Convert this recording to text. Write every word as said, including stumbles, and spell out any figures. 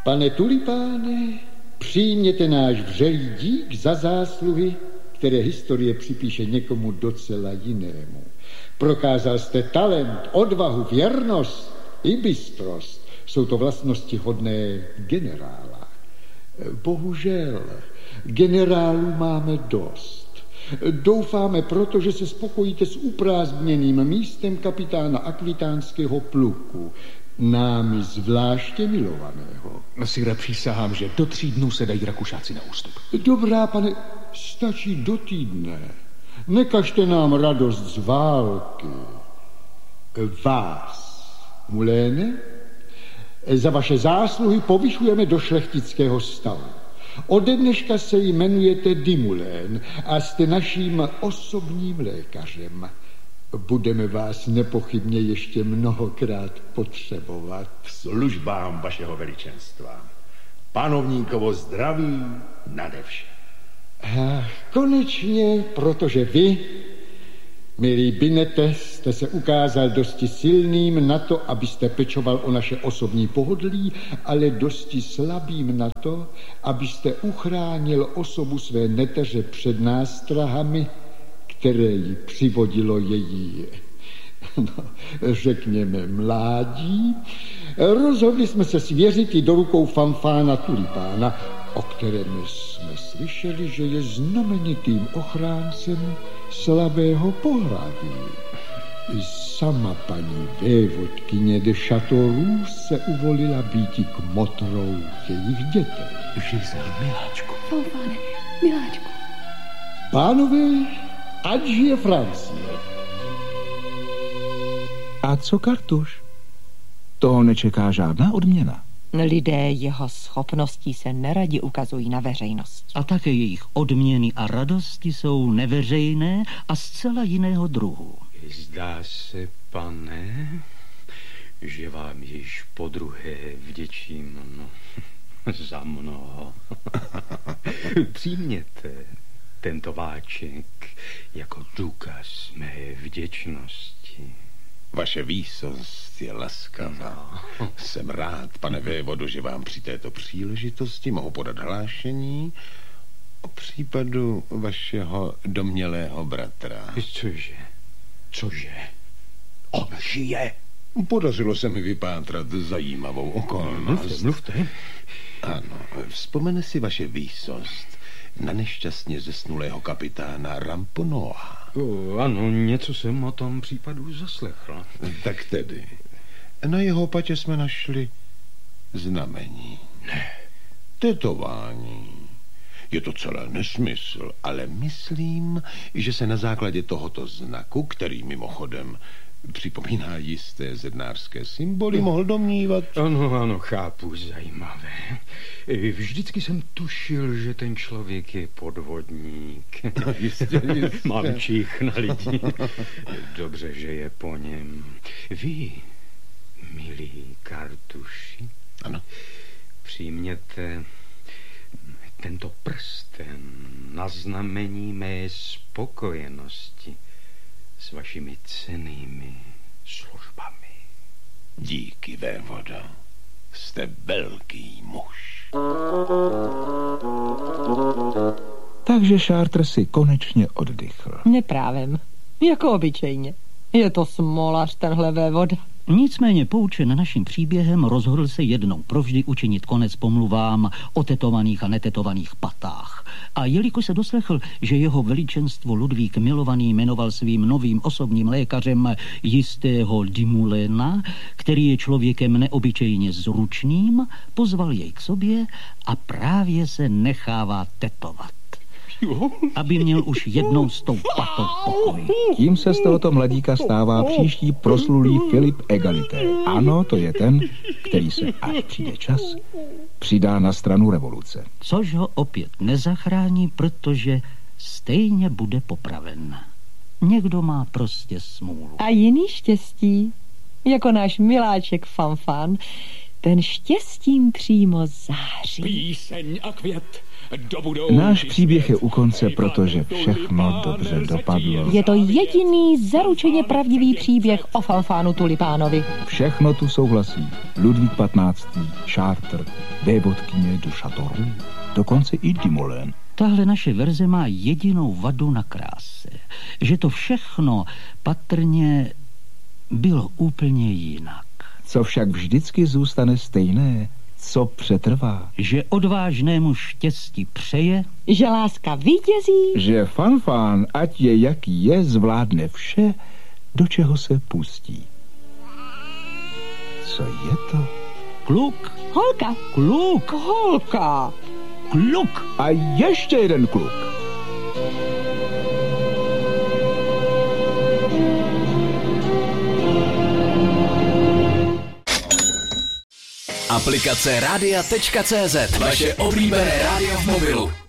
Pane Tulipáne, přijměte náš vřelý dík za zásluhy, které historie připíše někomu docela jinému. Prokázal jste talent, odvahu, věrnost i bystrost. Jsou to vlastnosti hodné generála. Bohužel, generálů máme dost. Doufáme proto, že se spokojíte s uprázdněným místem kapitána akvitánského pluku, námi zvláště milovaného. Sire, přísahám, že do tří dnů se dají Rakušáci na ústup. Dobrá, pane, stačí do týdne. Nekažte nám radost z války. Vás, Muléne, za vaše zásluhy povyšujeme do šlechtického stavu. Ode dneška se jmenujete Dimulén a jste naším osobním lékařem. Budeme vás nepochybně ještě mnohokrát potřebovat. K službám vašeho veličenstva. Panovníkovo zdraví nade vše. Konečně, protože vy, milý Binete, jste se ukázal dosti silným na to, abyste pečoval o naše osobní pohodlí, ale dosti slabým na to, abyste uchránil osobu své neteře před nástrahami, které jí přivodilo její, no, řekněme, mládí. Rozhodli jsme se svěřit i do rukou Fanfána Tulipána, o kterém jsme slyšeli, že je znamenitým ochráncem slabého pohlaví. I sama paní vévodkyně de Châteauroux se uvolila býti kmotrou jejich dětí. Žizel, miláčku. Fanfáne, miláčku. Pánové, ať žije Francie. A co Kartuš? Toho nečeká žádná odměna. Lidé jeho schopností se neradi ukazují na veřejnosti. A také jejich odměny a radosti jsou neveřejné a zcela jiného druhu. Zdá se, pane, že vám již podruhé vděčím, no, za mnoho. Přijměte tento váček jako důkaz mé vděčnosti. Vaše výsost je laskavá. No. Jsem rád, pane vévodo, že vám při této příležitosti mohu podat hlášení o případu vašeho domnělého bratra. Cože? Cože? On žije? Podařilo se mi vypátrat zajímavou okolnost. Mluvte, mluvte. Ano, vzpomene si vaše výsost na nešťastně zesnulého kapitána Ramponoa. O, ano, něco jsem o tom případu zaslechl. Tak tedy, na jeho patě jsme našli znamení. Ne. Tetování. Je to celé nesmysl, ale myslím, že se na základě tohoto znaku, který mimochodem připomíná jisté zednářské symboly, mohl domnívat... Ano, ano, chápu, zajímavé. Vždycky jsem tušil, že ten člověk je podvodník. No, jistě, jistě. Mám čich na lidi. Dobře, že je po něm. Vy, milí Kartuši, ano, přijměte tento prsten na znamení mé spokojenosti s vašimi cennými službami. Díky, vévodo. Jste velký muž. Takže Chartres si konečně oddychl. Neprávem, jako obyčejně. Je to smolař, tenhle vévoda. Nicméně poučen naším příběhem rozhodl se jednou provždy učinit konec pomluvám o tetovaných a netetovaných patách. A jelikož se doslechl, že jeho veličenstvo Ludvík milovaný jmenoval svým novým osobním lékařem jistého Dimuléna, který je člověkem neobyčejně zručným, pozval jej k sobě a právě se nechává tetovat. Aby měl už jednou s tou patou pokoj. Tím se z tohoto mladíka stává příští proslulý Filip Egalité. Ano, to je ten, který se, až přijde čas, přidá na stranu revoluce. Což ho opět nezachrání, protože stejně bude popraven. Někdo má prostě smůlu. A jiný štěstí, jako náš miláček Fanfán, Ten štěstím přímo září. Píseň a květ. Náš příběh je u konce, protože všechno dobře dopadlo. Je to jediný zaručeně pravdivý příběh o Fanfánu Tulipánovi. Všechno tu souhlasí. Ludvík patnáctý, Chartres, vévodkyně du Châteauroux, dokonce i Dumoulin. Tahle naše verze má jedinou vadu na kráse, že to všechno patrně bylo úplně jinak. Co však vždycky zůstane stejné, co přetrvá. Že odvážnému štěstí přeje, že láska vítězí, že Fanfán, ať je jaký je, zvládne vše, do čeho se pustí. Co je to? Kluk. Holka. Kluk. Holka. Kluk. A ještě jeden kluk. Aplikace rádia tečka cé zet. Vaše oblíbené rádio v mobilu.